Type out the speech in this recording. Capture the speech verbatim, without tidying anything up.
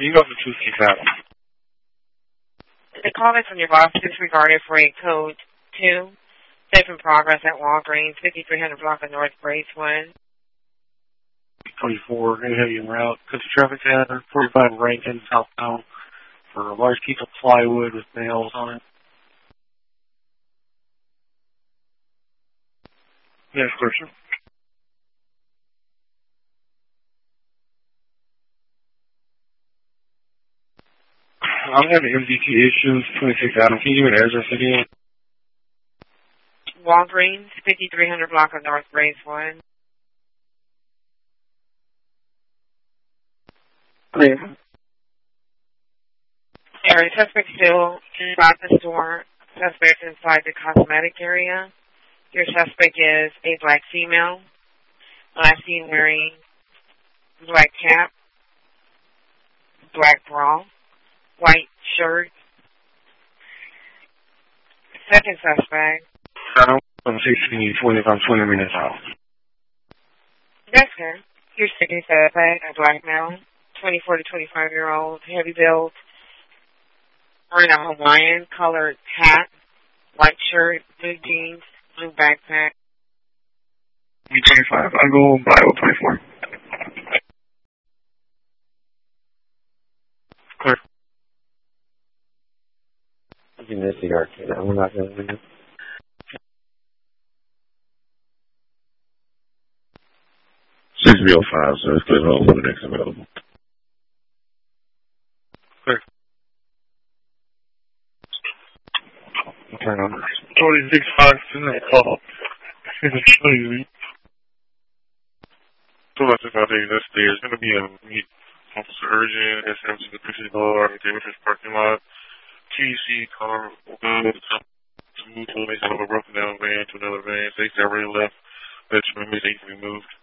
You go for two six Adam. The call is from your boss disregarded for a code two. Safe in progress at Walgreens, fifty-three hundred block of North Brace one. twenty-four, heavy en route. Country traffic center, forty-five Rankin, southbound, for a large piece of plywood with nails on it. Next question. I'm having M D T issues, twenty-six Adam. Can you give me an address again? Walgreens, fifty-three hundred block of North Brace one. Clear. Area suspect still inside the store. Suspect inside the cosmetic area. Your suspect is a black female. Last seen wearing black cap, black bra, white shirt. Second suspect. I'm sixteen, twenty-five, twenty minutes out. That's good. Your second suspect, a black male, twenty-four to twenty-five year old, heavy build, wearing a Hawaiian colored hat, white shirt, blue jeans, blue backpack. Me twenty-five, I go Bible twenty-four. Clear. I can miss the arcade. We're not going to win it. six B oh five, so it's clear hold for the next available. Clear. Turn on. twenty-six five, tonight call. It's crazy. So that's about it. That's there. It's going to be a meet Officer Urgent, S M C, the Pixie Bar, David's parking lot, T C car, good, two police out of a broken down van to another van. They already left. That's when they need to be moved.